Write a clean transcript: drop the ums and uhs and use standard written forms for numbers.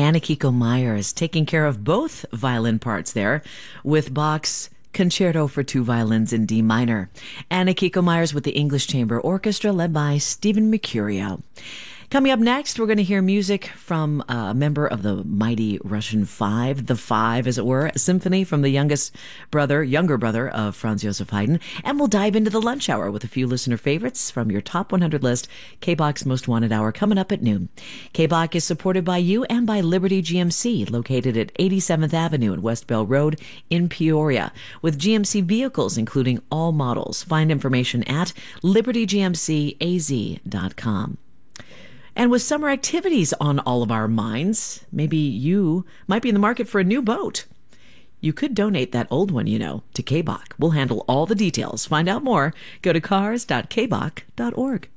Anakiko Myers taking care of both violin parts there with Bach's Concerto for Two Violins in D minor. Anakiko Myers with the English Chamber Orchestra led by Stephen Mercurio. Coming up next, we're going to hear music from a member of the mighty Russian Five, the Five, as it were, a symphony from the younger brother of Franz Joseph Haydn, and we'll dive into the lunch hour with a few listener favorites from your top 100 list, K-Bach's Most Wanted Hour, coming up at noon. K-Bach is supported by you and by Liberty GMC, located at 87th Avenue and West Bell Road in Peoria, with GMC vehicles including all models. Find information at libertygmcaz.com. And with summer activities on all of our minds, maybe you might be in the market for a new boat. You could donate that old one, to K-Bach. We'll handle all the details. Find out more. Go to cars.kbach.org.